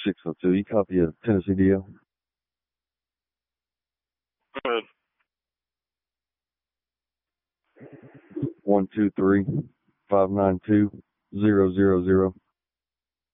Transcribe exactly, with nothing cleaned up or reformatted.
six oh two. You copy a Tennessee D L? Go ahead. One two three five nine two zero zero zero.